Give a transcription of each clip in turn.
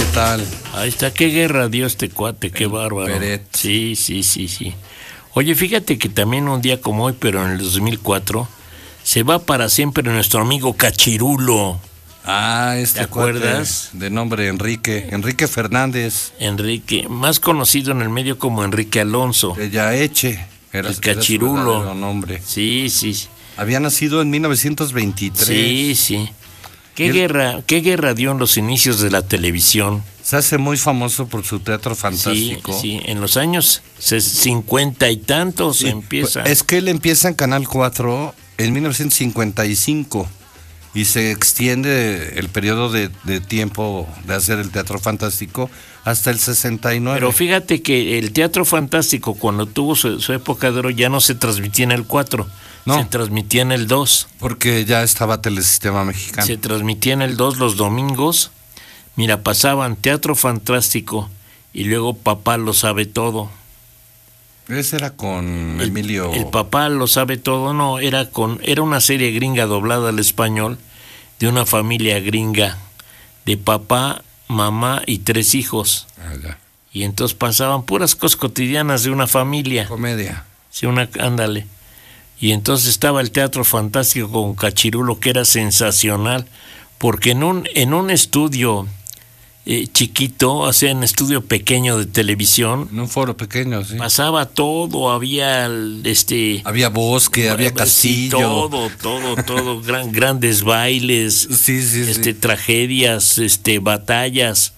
tal? Ahí está, qué guerra dio este cuate, qué bárbaro. Peret. Sí. Oye, fíjate que también un día como hoy, pero en el 2004, se va para siempre nuestro amigo Cachirulo. ¿Te acuerdas? De nombre Enrique Fernández. Enrique, más conocido en el medio como Enrique Alonso. De Yaeche. El Cachirulo. Era su nombre. Sí. Había nacido en 1923. Sí. ¿Qué guerra dio en los inicios de la televisión? Se hace muy famoso por su teatro fantástico. Sí, en los años 50 y tantos empieza. Es que él empieza en Canal 4 en 1955 y se extiende el periodo de tiempo de hacer el teatro fantástico hasta el 69. Pero fíjate que el teatro fantástico, cuando tuvo su época de oro, ya no se transmitía en el 4. No, se transmitía en el 2. Porque ya estaba Telesistema Mexicano. Se transmitía en el 2 los domingos. Mira, pasaban Teatro Fantástico y luego Papá lo sabe todo. Ese era con Emilio. El Papá lo sabe todo, no, era una serie gringa doblada al español de una familia gringa de papá, mamá y 3 hijos. Ya. Y entonces pasaban puras cosas cotidianas de una familia. Comedia. Sí, ándale. Y entonces estaba el Teatro Fantástico con Cachirulo, que era sensacional, porque en un estudio chiquito, o sea, en un estudio pequeño de televisión, en un foro pequeño, sí, pasaba todo, había había bosque, había castillo, todo, grandes bailes, sí. Tragedias, batallas,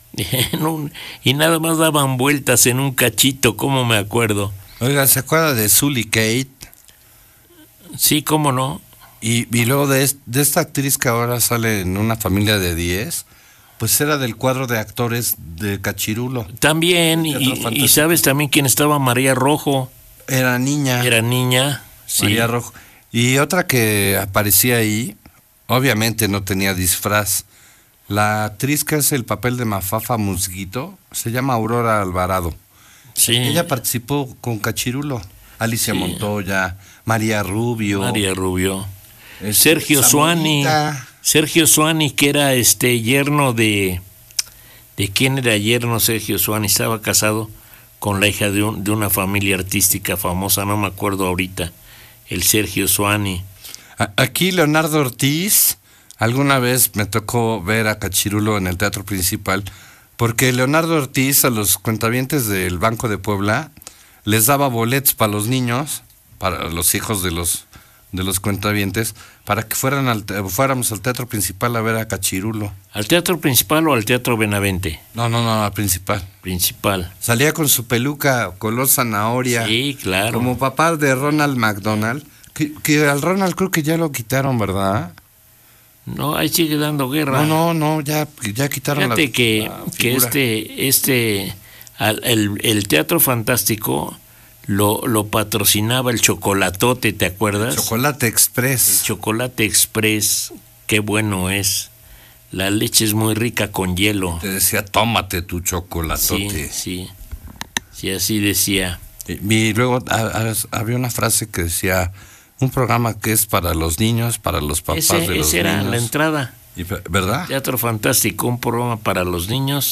y nada más daban vueltas en un cachito, como me acuerdo. Oiga, ¿se acuerda de Sully Kate? Sí, cómo no. Y luego de esta actriz que ahora sale en Una familia de 10, pues era del cuadro de actores de Cachirulo. También, y ¿sabes también quién estaba? María Rojo. Era niña, sí. María Rojo. Y otra que aparecía ahí, obviamente no tenía disfraz. La actriz que hace el papel de Mafafa Musguito se llama Aurora Alvarado. Sí. Ella participó con Cachirulo. Alicia Montoya, María Rubio. Sergio Suani, que era yerno de quién era yerno Sergio Suani, estaba casado con la hija de una familia artística famosa, no me acuerdo ahorita, el Sergio Suani. Aquí Leonardo Ortiz, alguna vez me tocó ver a Cachirulo en el Teatro Principal, porque Leonardo Ortiz a los cuentavientes del Banco de Puebla les daba boletos para los niños, para los hijos de los cuentavientes, para que fuéramos al Teatro Principal a ver a Cachirulo. ¿Al Teatro Principal o al Teatro Benavente? No, al Principal. Principal. Salía con su peluca color zanahoria. Sí, claro. Como papá de Ronald McDonald, que al Ronald creo que ya lo quitaron, ¿verdad? No, ahí sigue dando guerra. No, ya quitaron. Fíjate que el Teatro Fantástico lo patrocinaba el Chocolatote, ¿te acuerdas? Chocolate Express. El Chocolate Express, qué bueno es. La leche es muy rica con hielo. Te decía, tómate tu chocolatote. Sí, así decía. Y luego había una frase que decía, un programa que es para los niños, para los papás de los niños. Esa era la entrada. ¿Verdad? Teatro Fantástico, un programa para los niños